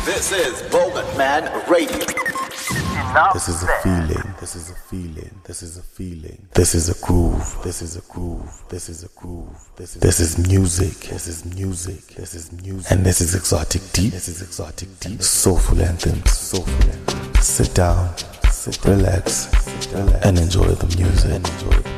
This is Bogan Man Radio. This is a feeling, this is a feeling, this is a feeling, this is a groove, this is a groove, this is a groove, this is music, this is music, this is music, and this is exotic deep, this is exotic deep, soulful anthems, soulful anthems. Sit down, relax, and enjoy the music.